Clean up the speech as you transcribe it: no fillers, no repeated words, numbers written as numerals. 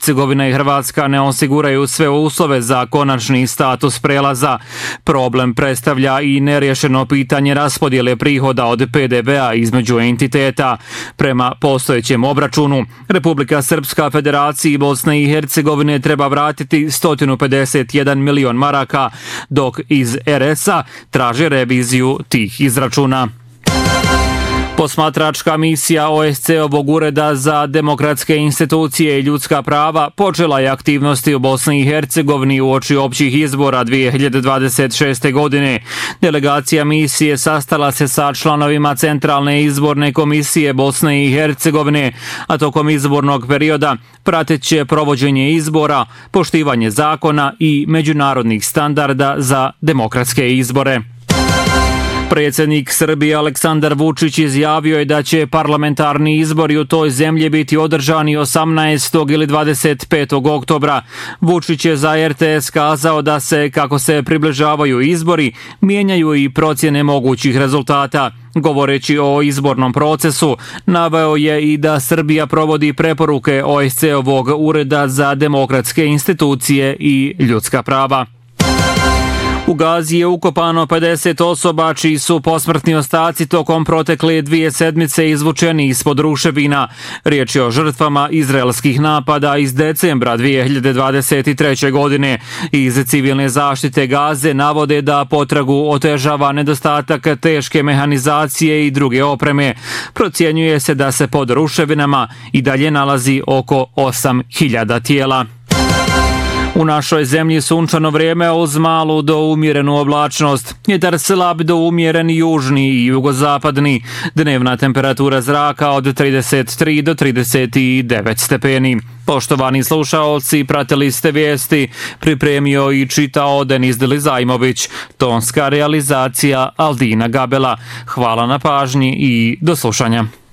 Hercegovina i Hrvatska ne osiguraju sve uslove za konačni status prelaza. Problem predstavlja i nerješeno pitanje raspodjele prihoda od PDV-a između entiteta. Prema postojećem obračunu, Republika Srpska Federaciji Bosne i Hercegovine treba vratiti 151 milion maraka, dok iz RS-a traže reviziju tih izračuna. Posmatračka misija OSCE-ovog ureda za demokratske institucije i ljudska prava počela je aktivnosti u Bosni i Hercegovini uoči općih izbora 2026. godine. Delegacija misije sastala se sa članovima Centralne izborne komisije Bosne i Hercegovine, a tokom izbornog perioda prateće provođenje izbora, poštivanje zakona i međunarodnih standarda za demokratske izbore. Predsjednik Srbije Aleksandar Vučić izjavio je da će parlamentarni izbori u toj zemlji biti održani 18. ili 25. oktobra. Vučić je za RTS kazao da se, kako se približavaju izbori, mijenjaju i procjene mogućih rezultata. Govoreći o izbornom procesu, naveo je i da Srbija provodi preporuke OSCE-ovog ureda za demokratske institucije i ljudska prava. U Gazi je ukopano 50 osoba čiji su posmrtni ostaci tokom protekle 2 sedmice izvučeni ispod ruševina. Riječ je o žrtvama izraelskih napada iz decembra 2023. godine. Iz civilne zaštite Gaze navode da potragu otežava nedostatak teške mehanizacije i druge opreme. Procjenjuje se da se pod ruševinama i dalje nalazi oko 8.000 tijela. U našoj zemlji sunčano vrijeme uz malu do umjerenu oblačnost. Vjetar slab do umjeren južni i jugozapadni. Dnevna temperatura zraka od 33 do 39 stepeni. Poštovani slušaoci, pratili ste vijesti, pripremio i čitao Denis Delizajmović. Tonska realizacija Aldina Gabela. Hvala na pažnji i do slušanja.